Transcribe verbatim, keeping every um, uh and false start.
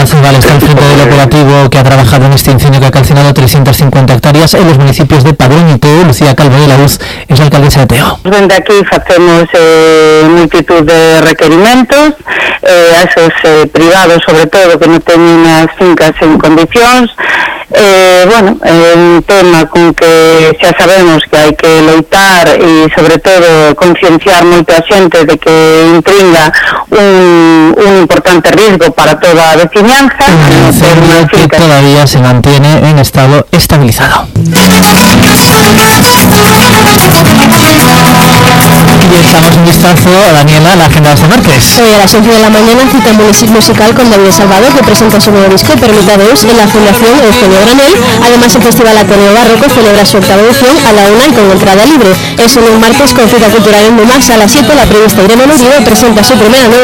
Azugal está al frente del operativo que ha trabajado en este incendio que ha calcinado trescientas cincuenta hectáreas en los municipios de Padrón y Teo. Lucía Calvo de la U Z es alcaldesa de Teo. Dende aquí facemos eh, multitud de requerimentos eh, a esos eh, privados, sobre todo, que non teñen as fincas en condicións. Eh, bueno, é un tema con que xa sabemos que hai que loitar e, sobre todo, concienciar moita xente de que intringa un, un importante risco para toda a veciñanza. Un incendio que todavía se mantiene en estado estabilizado. Y echamos un vistazo, Daniela, a la agenda de este martes. Hoy a las once de la mañana cita musical con David Salvador, que presenta su nuevo disco Permita Deus en la Fundación Eugenio Granel. Además, el Festival Ateneo Barroco celebra su octava edición a la una y con entrada libre. Es en un martes con cita cultural en Dumas. A las siete la periodista Irene Uribe presenta su primera novela